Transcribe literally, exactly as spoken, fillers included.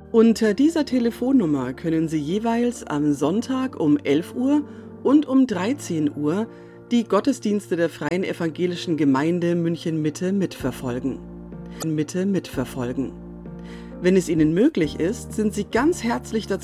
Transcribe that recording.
Unter dieser Telefonnummer können Sie jeweils am Sonntag um elf Uhr und um dreizehn Uhr die Gottesdienste der Freien Evangelischen Gemeinde München-Mitte mitverfolgen. Mitte mitverfolgen. Wenn es Ihnen möglich ist, sind Sie ganz herzlich dazu